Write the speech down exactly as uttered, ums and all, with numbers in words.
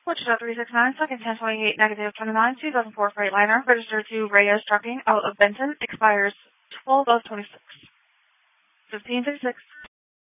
Wichita three six nine, second ten twenty-eight, negative twenty-nine, two thousand four Freightliner, registered to Reyes Trucking out of Benton, expires twelve of twenty-six. fifteen fifty-six.